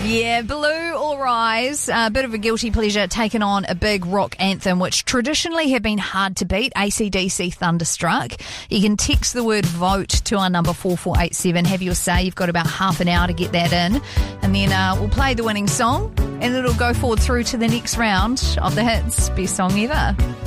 Yeah, Blue or Rise, a bit of a guilty pleasure, taking on a big rock anthem, which traditionally have been hard to beat, AC/DC Thunderstruck. You can text the word VOTE to our number 4487. Have your say. You've got about half an hour to get that in. And then we'll play the winning song, and it'll go forward through to the next round of the hits. Best song ever.